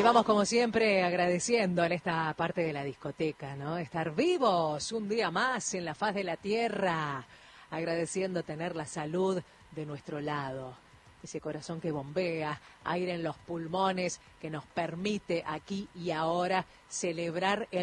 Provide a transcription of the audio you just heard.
vamos como siempre agradeciendo en esta parte de la discoteca, ¿no? Estar vivos un día más en la faz de la tierra, agradeciendo tener la salud de nuestro lado. Ese corazón que bombea, aire en los pulmones, que nos permite aquí y ahora celebrar el